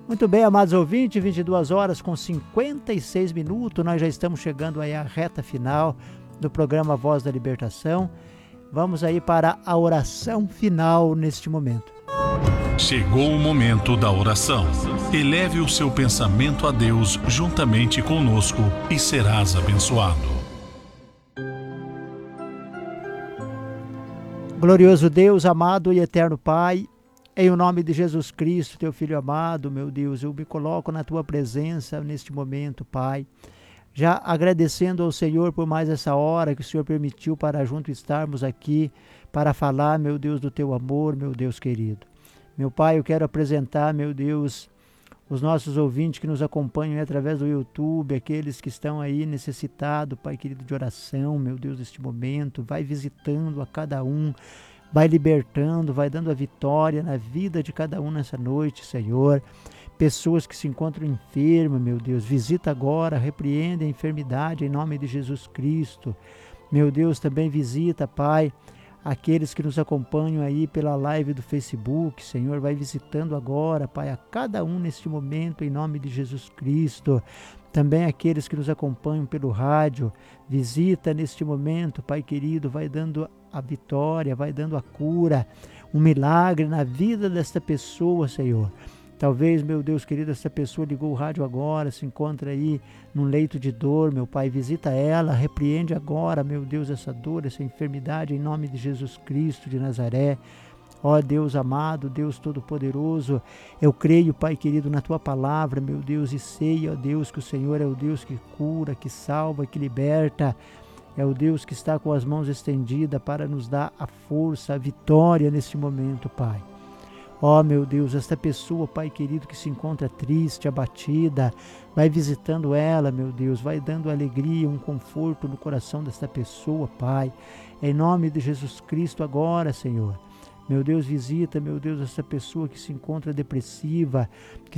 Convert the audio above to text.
Muito bem, amados ouvintes, 22 horas com 56 minutos, nós já estamos chegando aí à reta final do programa Voz da Libertação. Vamos aí para a oração final neste momento. Chegou o momento da oração. Eleve o seu pensamento a Deus juntamente conosco e serás abençoado. Glorioso Deus, amado e eterno Pai, em o nome de Jesus Cristo, teu Filho amado, meu Deus, eu me coloco na tua presença neste momento, Pai, já agradecendo ao Senhor por mais essa hora que o Senhor permitiu para junto estarmos aqui, para falar, meu Deus, do teu amor, meu Deus querido. Meu Pai, eu quero apresentar, meu Deus, os nossos ouvintes que nos acompanham através do YouTube, aqueles que estão aí necessitados, Pai querido, de oração, meu Deus, neste momento, vai visitando a cada um, vai libertando, vai dando a vitória na vida de cada um nessa noite, Senhor. Pessoas que se encontram enfermas, meu Deus, visita agora, repreende a enfermidade em nome de Jesus Cristo. Meu Deus, também visita, Pai, aqueles que nos acompanham aí pela live do Facebook, Senhor, vai visitando agora, Pai, a cada um neste momento em nome de Jesus Cristo. Também aqueles que nos acompanham pelo rádio, visita neste momento, Pai querido, vai dando a vitória, vai dando a cura, um milagre na vida desta pessoa, Senhor. Talvez, meu Deus querido, essa pessoa ligou o rádio agora, se encontra aí num leito de dor, meu Pai, visita ela, repreende agora, meu Deus, essa dor, essa enfermidade, em nome de Jesus Cristo de Nazaré. Ó Deus amado, Deus todo-poderoso, eu creio, Pai querido, na Tua palavra, meu Deus, e sei, ó Deus, que o Senhor é o Deus que cura, que salva, que liberta, é o Deus que está com as mãos estendidas para nos dar a força, a vitória neste momento, Pai. Ó meu Deus, esta pessoa, Pai querido, que se encontra triste, abatida, vai visitando ela, meu Deus, vai dando alegria, um conforto no coração desta pessoa, Pai. Em nome de Jesus Cristo agora, Senhor. Meu Deus, visita, meu Deus, essa pessoa que se encontra depressiva, que